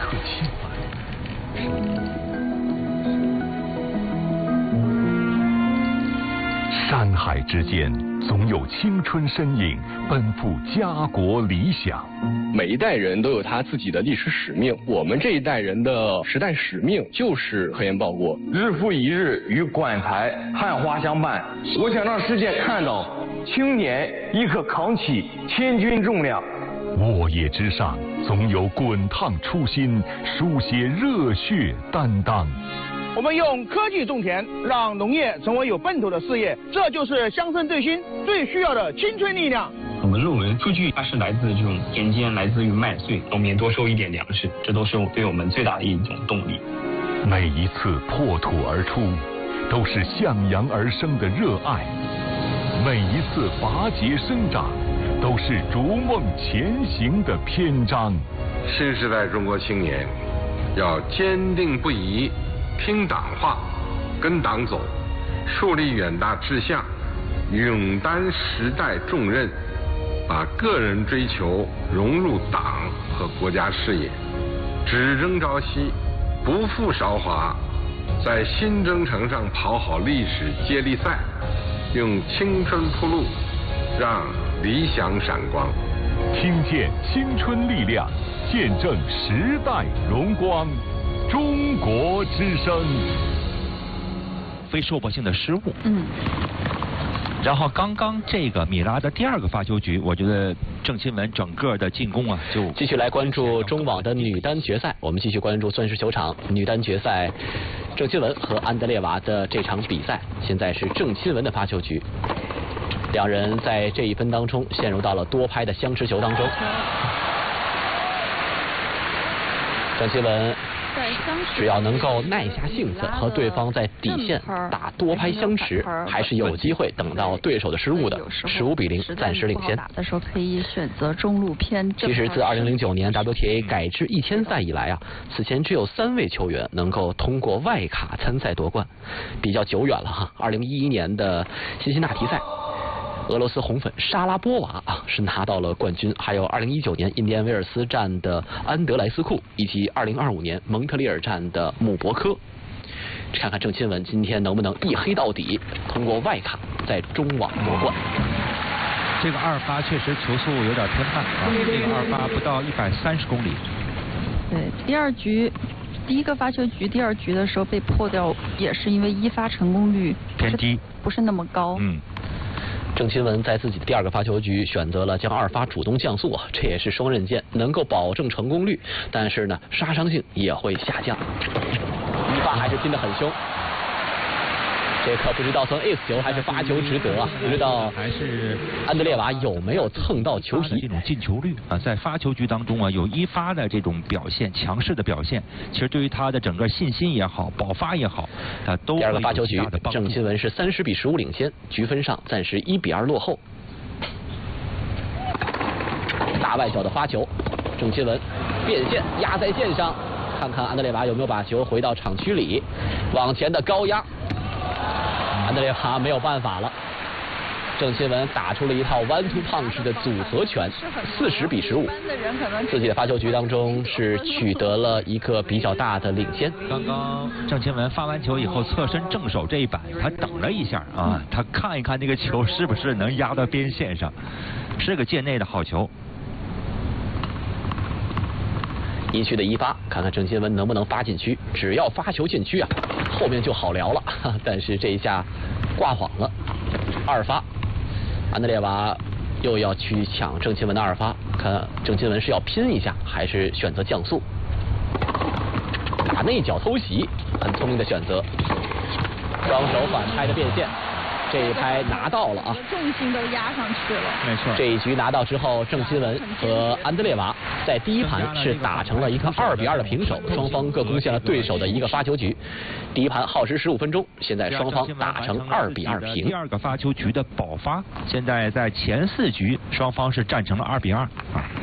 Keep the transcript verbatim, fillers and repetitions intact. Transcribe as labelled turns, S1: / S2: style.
S1: 可侵犯。山海之间，总有青春身影奔赴家国理想。
S2: 每一代人都有他自己的历史使命，我们这一代人的时代使命就是科研报国。
S3: 日复一日与馆台汉花相伴，我想让世界看到青年亦可扛起千钧重量。
S1: 沃野之上，总有滚烫初心，书写热血担当。
S4: 我们用科技种田，让农业成为有奔头的事业，这就是乡村振兴最需要的青春力量。
S5: 我们认为数据它是来自这种田间，来自于麦穗，农民多收一点粮食，这都是对我们最大的一种动力。
S1: 每一次破土而出，都是向阳而生的热爱；每一次拔节生长，都是逐梦前行的篇章。
S6: 新时代中国青年要坚定不移听党话，跟党走，树立远大志向，勇担时代重任，把个人追求融入党和国家事业，只争朝夕，不负韶华，在新征程上跑好历史接力赛，用青春铺路，让理想闪光。
S1: 听见青春力量，见证时代荣光。中国之声。
S7: 非受迫性的失误。
S8: 嗯。
S7: 然后刚刚这个米拉的第二个发球局，我觉得郑钦文整个的进攻啊，就
S9: 继续来关注中网的女单决赛。我们继续关注钻石球场女单决赛，郑钦文和安德烈娃的这场比赛。现在是郑钦文的发球局，两人在这一分当中陷入到了多拍的相持球当中。郑钦文只要能够耐下性子，和对方在底线打多拍相持，还是有机会等到对手的失误的。十五比零，暂时领先。
S8: 打的时候可以选择中路偏。
S9: 其实自二零零九年 W T A 改制一千赛以来啊，此前只有三位球员能够通过外卡参赛夺冠，比较久远了哈。二零一一年的辛辛那提赛，俄罗斯红粉莎拉波娃啊是拿到了冠军，还有二零一九年印第安威尔斯站的安德莱斯库，以及二零二五年蒙特利尔站的姆伯科。看看郑钦文今天能不能一黑到底，通过外卡在中网夺冠。
S7: 这个二发确实球速有点偏慢啊，这个二发不到一百三十公里。
S8: 对，第二局。第一个发球局，第二局的时候被破掉，也是因为一发成功率
S7: 偏低，
S8: 不是那么高。
S7: 嗯，
S9: 郑钦文在自己的第二个发球局选择了将二发主动降速啊，这也是双刃剑，能够保证成功率，但是呢，杀伤性也会下降。一发还是拼得很凶。这可不知道从 ace 球还是发球值得啊！不知道
S7: 还是
S9: 安德烈娃有没有蹭到球皮？
S7: 这种进球率啊，在发球局当中啊，有一发的这种表现，强势的表现，其实对于他的整个信心也好，爆发也好，他都
S9: 第二个发球局，郑钦文是三十比十五领先，局分上暂时一比二落后。大外角的发球，郑钦文变线压在线上，看看安德烈娃有没有把球回到场区里，往前的高压。安德烈娃没有办法了，郑钦文打出了一套 one two punch 的组合拳，四十比十五，自己的发球局当中是取得了一个比较大的领先。
S7: 刚刚郑钦文发完球以后侧身正手这一板，他等了一下啊，他看一看那个球是不是能压到边线上，是个界内的好球。
S9: 一区的一发，看看郑钦文能不能发进区，只要发球进区啊，后面就好聊了。但是这一下挂晃了，二发，安德烈娃又要去抢郑钦文的二发，看郑钦文是要拼一下，还是选择降速？打内角偷袭，很聪明的选择，双手反拍的变线。这一拍拿到了啊，
S8: 重心都压上去了。
S7: 没错，
S9: 这一局拿到之后，郑钦文和安德烈娃在第一盘是打成了一个二比二的平手，双方各贡献了对手的一个发球局。第一盘耗时十五分钟，现在双方打成二比二平。
S7: 第二个发球局的爆发，现在在前四局双方是战成了二比二啊。